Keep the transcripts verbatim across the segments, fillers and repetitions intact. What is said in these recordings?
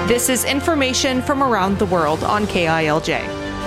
This is information from around the world on K I L J.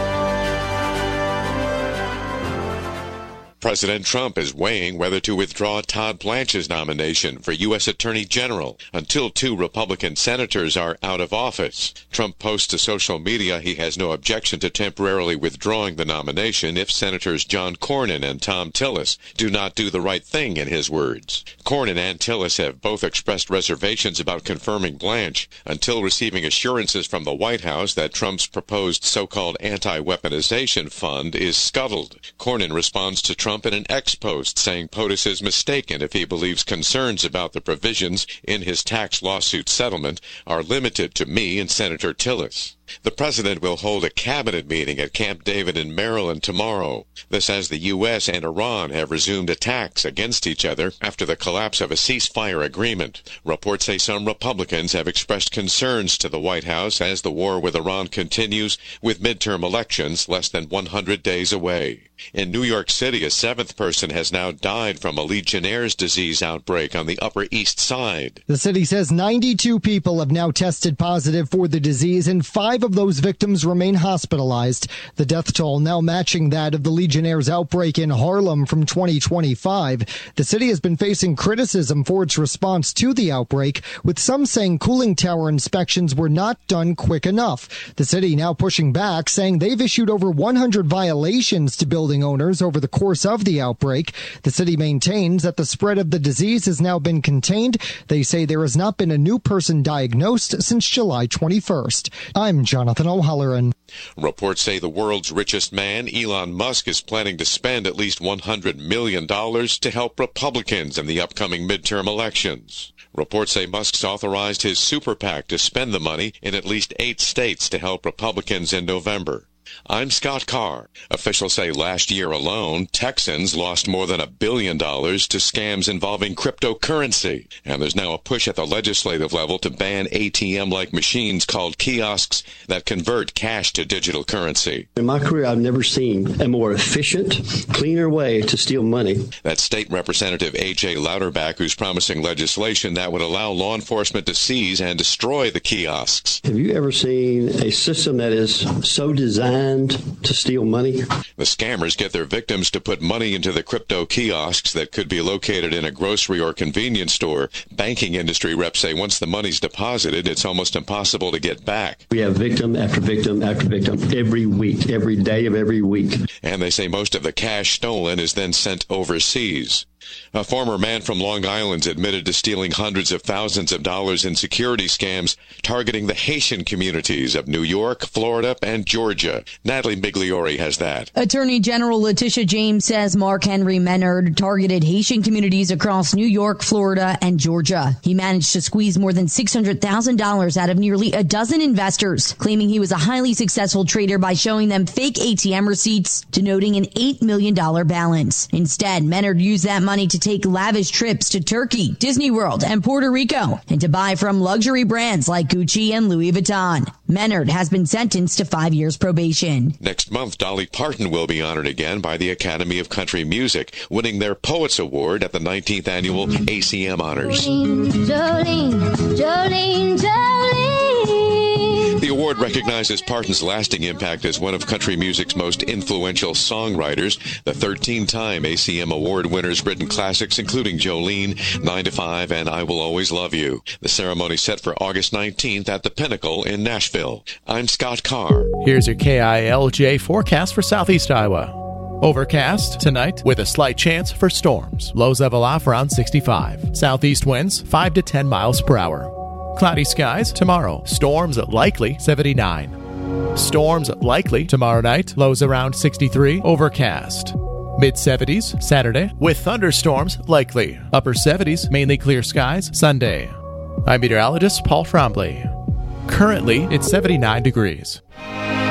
President Trump is weighing whether to withdraw Todd Blanche's nomination for U S Attorney General until two Republican senators are out of office. Trump posts to social media he has no objection to temporarily withdrawing the nomination if Senators John Cornyn and Thom Tillis do not do the right thing, in his words. Cornyn and Tillis have both expressed reservations about confirming Blanche until receiving assurances from the White House that Trump's proposed so-called anti-weaponization fund is scuttled. Cornyn responds to Trump in an X post saying POTUS is mistaken if he believes concerns about the provisions in his tax lawsuit settlement are limited to me and Senator Tillis. The president will hold a cabinet meeting at Camp David in Maryland tomorrow. This as the U S and Iran have resumed attacks against each other after the collapse of a ceasefire agreement. Reports say some Republicans have expressed concerns to the White House as the war with Iran continues, with midterm elections less than one hundred days away. In New York City, a seventh person has now died from a Legionnaire's disease outbreak on the Upper East Side. The city says ninety-two people have now tested positive for the disease, and five of those victims remain hospitalized. The death toll now matching that of the Legionnaire's outbreak in Harlem from twenty twenty-five. The city has been facing criticism for its response to the outbreak, with some saying cooling tower inspections were not done quick enough. The city now pushing back, saying they've issued over one hundred violations to building owners over the course of the outbreak. The city maintains that the spread of the disease has now been contained. They say there has not been a new person diagnosed since July twenty-first. I'm Jonathan O'Halloran. Reports say the world's richest man, Elon Musk, is planning to spend at least one hundred million dollars to help Republicans in the upcoming midterm elections. Reports say Musk's authorized his super PAC to spend the money in at least eight states to help Republicans in November. I'm Scott Carr. Officials say last year alone, Texans lost more than a billion dollars to scams involving cryptocurrency. And there's now a push at the legislative level to ban A T M-like machines called kiosks that convert cash to digital currency. In my career, I've never seen a more efficient, cleaner way to steal money. That's State Representative A J Louderback, who's promising legislation that would allow law enforcement to seize and destroy the kiosks. Have you ever seen a system that is so designed to steal money? The scammers get their victims to put money into the crypto kiosks that could be located in a grocery or convenience store. Banking industry reps say once the money's deposited, it's almost impossible to get back. We have victim after victim after victim every week, every day of every week. And they say most of the cash stolen is then sent overseas. A former man from Long Island admitted to stealing hundreds of thousands of dollars in security scams targeting the Haitian communities of New York, Florida, and Georgia. Natalie Migliori has that. Attorney General Letitia James says Mark Henry Menard targeted Haitian communities across New York, Florida, and Georgia. He managed to squeeze more than six hundred thousand dollars out of nearly a dozen investors, claiming he was a highly successful trader by showing them fake A T M receipts denoting an eight million dollars balance. Instead, Menard used that money to take lavish trips to Turkey, Disney World, and Puerto Rico, and to buy from luxury brands like Gucci and Louis Vuitton. Menard has been sentenced to five years probation. Next month, Dolly Parton will be honored again by the Academy of Country Music, winning their Poets Award at the nineteenth Annual A C M Honors. Jolene, Jolene, Jolene, Jolene. The award recognizes Parton's lasting impact as one of country music's most influential songwriters. The thirteen-time A C M Award winner's written classics including Jolene, nine to five, and I Will Always Love You. The ceremony set for August nineteenth at the Pinnacle in Nashville. I'm Scott Carr. Here's your K I L J forecast for Southeast Iowa. Overcast tonight with a slight chance for storms. Lows level off around sixty-five. Southeast winds five to ten miles per hour. Cloudy skies tomorrow. Storms likely seventy-nine. Storms likely tomorrow night. Lows around sixty-three. Overcast. mid seventies Saturday with thunderstorms likely. Upper seventies, mainly clear skies Sunday. I'm meteorologist Paul Frombley. Currently, it's seventy-nine degrees.